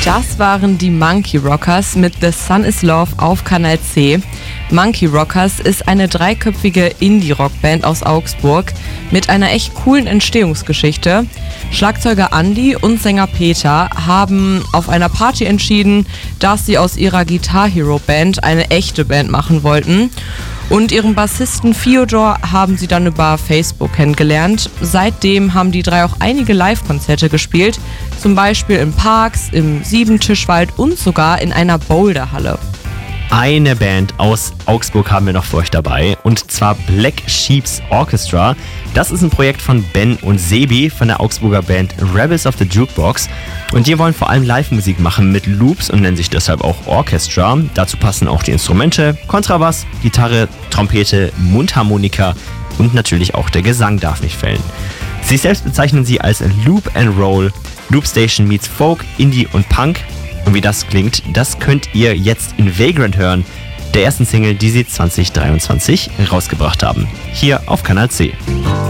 Das waren die Monkey Rockers mit The Sun Is Love auf Kanal C. Monkey Rockers ist eine dreiköpfige Indie-Rockband aus Augsburg mit einer echt coolen Entstehungsgeschichte. Schlagzeuger Andy und Sänger Peter haben auf einer Party entschieden, dass sie aus ihrer Guitar Hero Band eine echte Band machen wollten. Und ihren Bassisten Fyodor haben sie dann über Facebook kennengelernt. Seitdem haben die drei auch einige Live-Konzerte gespielt, zum Beispiel in Parks, im Siebentischwald und sogar in einer Boulderhalle. Eine Band aus Augsburg haben wir noch für euch dabei, und zwar Black Sheep's Orchestra. Das ist ein Projekt von Ben und Sebi von der Augsburger Band Rebels of the Jukebox. Und die wollen vor allem Live-Musik machen mit Loops und nennen sich deshalb auch Orchestra. Dazu passen auch die Instrumente, Kontrabass, Gitarre, Trompete, Mundharmonika und natürlich auch der Gesang darf nicht fehlen. Sich selbst bezeichnen sie als Loop and Roll, Loopstation meets Folk, Indie und Punk. Und wie das klingt, das könnt ihr jetzt in Vagrant hören, der ersten Single, die sie 2023 rausgebracht haben. Hier auf Kanal C.